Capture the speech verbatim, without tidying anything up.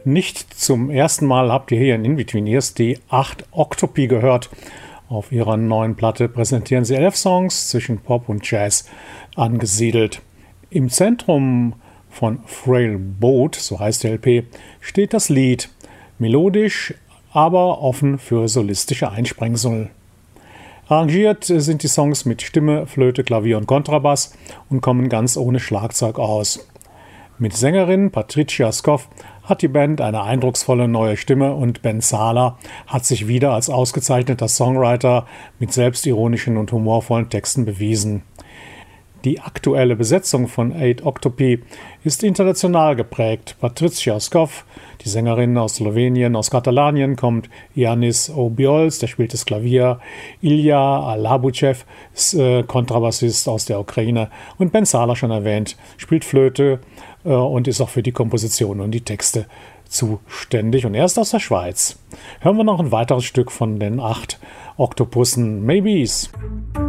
Nicht zum ersten Mal habt ihr hier in In-Between-Ears die acht Octopi gehört. Auf ihrer neuen Platte präsentieren sie elf Songs zwischen Pop und Jazz angesiedelt. Im Zentrum von Frail Boat, so heißt der L P, steht das Lied. Melodisch, aber offen für solistische Einsprengsel. Arrangiert sind die Songs mit Stimme, Flöte, Klavier und Kontrabass und kommen ganz ohne Schlagzeug aus. Mit Sängerin Patricia Scoff hat die Band eine eindrucksvolle neue Stimme und Ben Sala hat sich wieder als ausgezeichneter Songwriter mit selbstironischen und humorvollen Texten bewiesen. Die aktuelle Besetzung von Eight Octopi ist international geprägt. Patricia Scoff, die Sängerin aus Slowenien, aus Katalanien kommt Yanis Obiols, der spielt das Klavier, Ilya Alabuchev, ist äh, Kontrabassist aus der Ukraine und Ben Sala, schon erwähnt, spielt Flöte äh, und ist auch für die Komposition und die Texte zuständig und er ist aus der Schweiz. Hören wir noch ein weiteres Stück von den acht Oktopussen, Maybes.